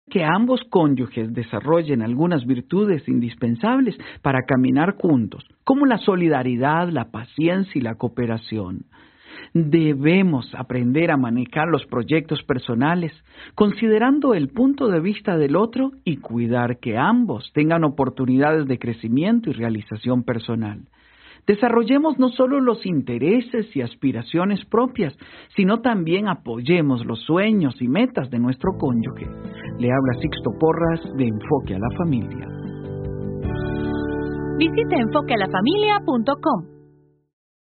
que ambos cónyuges desarrollen algunas virtudes indispensables para caminar juntos, como la solidaridad, la paciencia y la cooperación. Debemos aprender a manejar los proyectos personales, considerando el punto de vista del otro y cuidar que ambos tengan oportunidades de crecimiento y realización personal. Desarrollemos no solo los intereses y aspiraciones propias, sino también apoyemos los sueños y metas de nuestro cónyuge. Le habla Sixto Porras de Enfoque a la Familia. Visite enfoquealafamilia.com.